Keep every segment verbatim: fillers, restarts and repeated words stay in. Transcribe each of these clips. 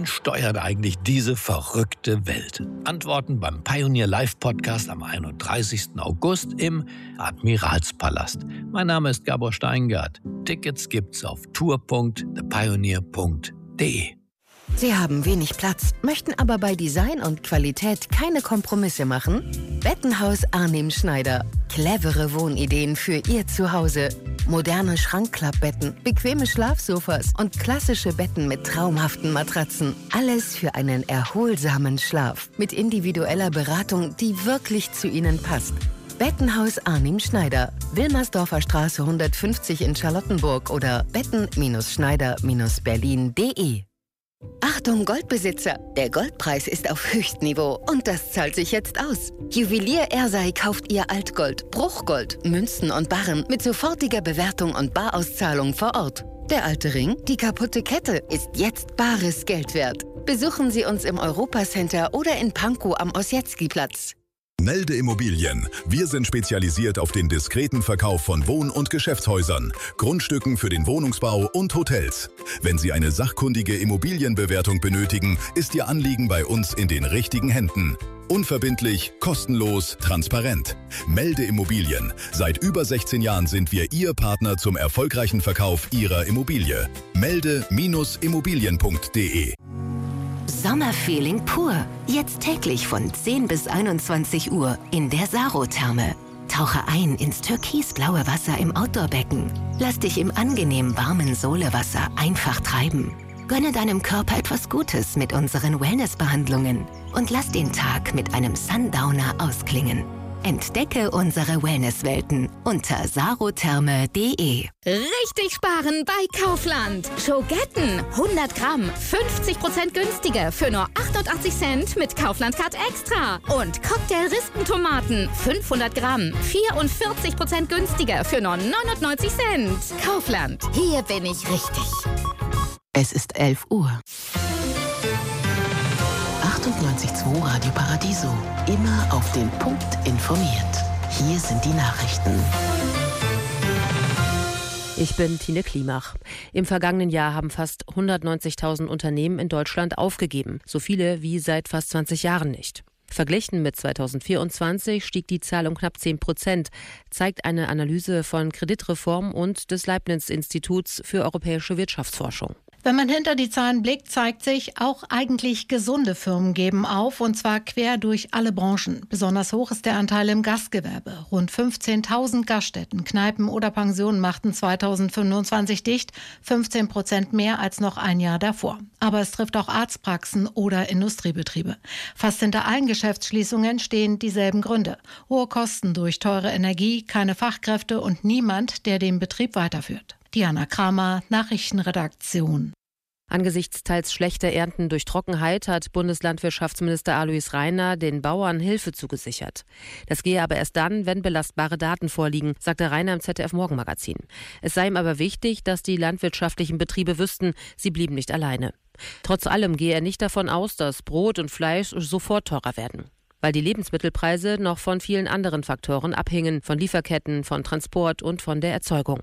Wohin steuert eigentlich diese verrückte Welt? Antworten beim Pioneer Live Podcast am einunddreißigsten August im Admiralspalast. Mein Name ist Gabor Steingart. Tickets gibt's auf tour punkt the pioneer punkt de. Sie haben wenig Platz, möchten aber bei Design und Qualität keine Kompromisse machen? Bettenhaus Arnim Schneider. Clevere Wohnideen für Ihr Zuhause. Moderne Schrankklappbetten, bequeme Schlafsofas und klassische Betten mit traumhaften Matratzen. Alles für einen erholsamen Schlaf. Mit individueller Beratung, die wirklich zu Ihnen passt. Bettenhaus Arnim Schneider. Wilmersdorfer Straße hundertfünfzig in Charlottenburg oder betten schneider berlin punkt de. Achtung Goldbesitzer, der Goldpreis ist auf Höchstniveau und das zahlt sich jetzt aus. Juwelier Ersei kauft Ihr Altgold, Bruchgold, Münzen und Barren mit sofortiger Bewertung und Barauszahlung vor Ort. Der alte Ring, die kaputte Kette ist jetzt bares Geld wert. Besuchen Sie uns im Europacenter oder in Pankow am Ossietzky-Platz. Melde Immobilien. Wir sind spezialisiert auf den diskreten Verkauf von Wohn- und Geschäftshäusern, Grundstücken für den Wohnungsbau und Hotels. Wenn Sie eine sachkundige Immobilienbewertung benötigen, ist Ihr Anliegen bei uns in den richtigen Händen. Unverbindlich, kostenlos, transparent. Melde Immobilien. Seit über sechzehn Jahren sind wir Ihr Partner zum erfolgreichen Verkauf Ihrer Immobilie. melde Immobilien punkt de. Sommerfeeling pur. Jetzt täglich von zehn bis einundzwanzig Uhr in der Sarotherme. Tauche ein ins türkisblaue Wasser im Outdoorbecken. Lass dich im angenehm warmen Solewasser einfach treiben. Gönne deinem Körper etwas Gutes mit unseren Wellnessbehandlungen und lass den Tag mit einem Sundowner ausklingen. Entdecke unsere Wellnesswelten unter sarotherme punkt de. Richtig sparen bei Kaufland. Schogetten hundert Gramm, fünfzig Prozent günstiger für nur achtundachtzig Cent mit Kaufland Card Extra. Und Cocktail-Rispentomaten fünfhundert Gramm, vierundvierzig Prozent günstiger für nur neunundneunzig Cent. Kaufland, hier bin ich richtig. Es ist elf Uhr. achtundneunzig Komma zwei Radio Paradiso. Immer auf den Punkt informiert. Hier sind die Nachrichten. Ich bin Tine Klimach. Im vergangenen Jahr haben fast hundertneunzigtausend Unternehmen in Deutschland aufgegeben. So viele wie seit fast zwanzig Jahren nicht. Verglichen mit zweitausendvierundzwanzig stieg die Zahl um knapp zehn Prozent, zeigt eine Analyse von Kreditreform und des Leibniz-Instituts für europäische Wirtschaftsforschung. Wenn man hinter die Zahlen blickt, zeigt sich, auch eigentlich gesunde Firmen geben auf, und zwar quer durch alle Branchen. Besonders hoch ist der Anteil im Gastgewerbe. Rund fünfzehntausend Gaststätten, Kneipen oder Pensionen machten zweitausendfünfundzwanzig dicht, fünfzehn Prozent mehr als noch ein Jahr davor. Aber es trifft auch Arztpraxen oder Industriebetriebe. Fast hinter allen Geschäftsschließungen stehen dieselben Gründe. Hohe Kosten durch teure Energie, keine Fachkräfte und niemand, der den Betrieb weiterführt. Diana Kramer, Nachrichtenredaktion. Angesichts teils schlechter Ernten durch Trockenheit hat Bundeslandwirtschaftsminister Alois Rainer den Bauern Hilfe zugesichert. Das gehe aber erst dann, wenn belastbare Daten vorliegen, sagte Rainer im Z D F-Morgenmagazin. Es sei ihm aber wichtig, dass die landwirtschaftlichen Betriebe wüssten, sie blieben nicht alleine. Trotz allem gehe er nicht davon aus, dass Brot und Fleisch sofort teurer werden, weil die Lebensmittelpreise noch von vielen anderen Faktoren abhängen, von Lieferketten, von Transport und von der Erzeugung.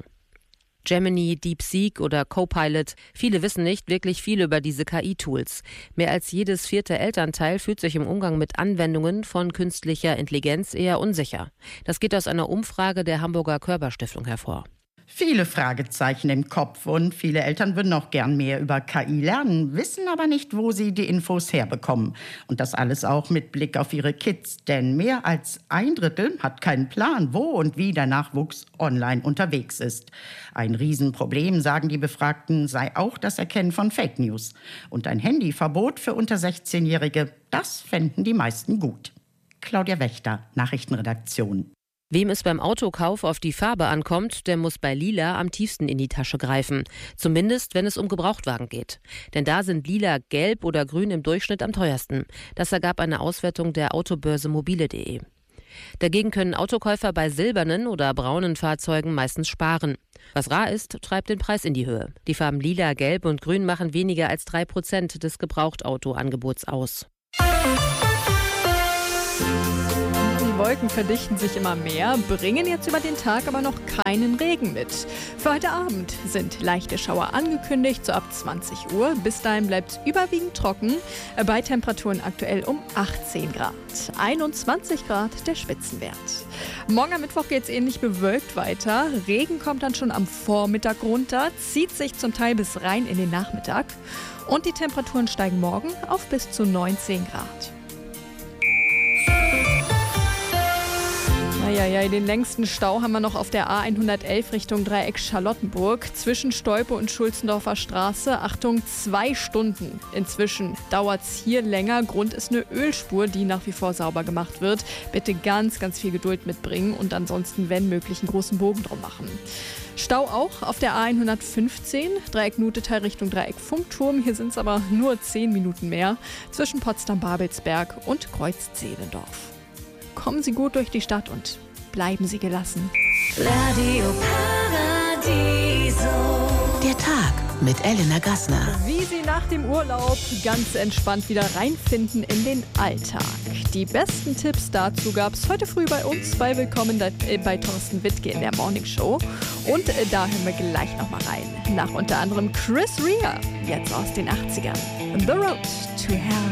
Gemini, DeepSeek oder Copilot. Viele wissen nicht wirklich viel über diese K I-Tools. Mehr als jedes vierte Elternteil fühlt sich im Umgang mit Anwendungen von künstlicher Intelligenz eher unsicher. Das geht aus einer Umfrage der Hamburger Körber-Stiftung hervor. Viele Fragezeichen im Kopf und viele Eltern würden auch gern mehr über K I lernen, wissen aber nicht, wo sie die Infos herbekommen. Und das alles auch mit Blick auf ihre Kids, denn mehr als ein Drittel hat keinen Plan, wo und wie der Nachwuchs online unterwegs ist. Ein Riesenproblem, sagen die Befragten, sei auch das Erkennen von Fake News. Und ein Handyverbot für unter sechzehnjährige, das fänden die meisten gut. Claudia Wächter, Nachrichtenredaktion. Wem es beim Autokauf auf die Farbe ankommt, der muss bei Lila am tiefsten in die Tasche greifen. Zumindest, wenn es um Gebrauchtwagen geht. Denn da sind Lila, Gelb oder Grün im Durchschnitt am teuersten. Das ergab eine Auswertung der Autobörse mobile punkt de. Dagegen können Autokäufer bei silbernen oder braunen Fahrzeugen meistens sparen. Was rar ist, treibt den Preis in die Höhe. Die Farben Lila, Gelb und Grün machen weniger als drei Prozent des Gebrauchtautoangebots aus. Die Wolken verdichten sich immer mehr, bringen jetzt über den Tag aber noch keinen Regen mit. Für heute Abend sind leichte Schauer angekündigt, so ab zwanzig Uhr. Bis dahin bleibt es überwiegend trocken, bei Temperaturen aktuell um achtzehn Grad. einundzwanzig Grad der Spitzenwert. Morgen am Mittwoch geht es ähnlich bewölkt weiter. Regen kommt dann schon am Vormittag runter, zieht sich zum Teil bis rein in den Nachmittag. Und die Temperaturen steigen morgen auf bis zu neunzehn Grad. Naja, den längsten Stau haben wir noch auf der A hundertelf Richtung Dreieck Charlottenburg. Zwischen Stolpe und Schulzendorfer Straße. Achtung, zwei Stunden. Inzwischen dauert es hier länger. Grund ist eine Ölspur, die nach wie vor sauber gemacht wird. Bitte ganz, ganz viel Geduld mitbringen und ansonsten, wenn möglich, einen großen Bogen drum machen. Stau auch auf der A hundertfünfzehn, Dreieck Nutetal Richtung Dreieck Funkturm. Hier sind es aber nur zehn Minuten mehr. Zwischen Potsdam-Babelsberg und Kreuz-Zehlendorf. Kommen Sie gut durch die Stadt und bleiben Sie gelassen. Radio Paradiso. Der Tag mit Elena Gassner. Wie Sie nach dem Urlaub ganz entspannt wieder reinfinden in den Alltag. Die besten Tipps dazu gab es heute früh bei uns bei Willkommen bei Thorsten Wittke in der Morning Show. Und da hören wir gleich nochmal rein. Nach unter anderem Chris Rea, jetzt aus den achtzigern. The Road to Hell.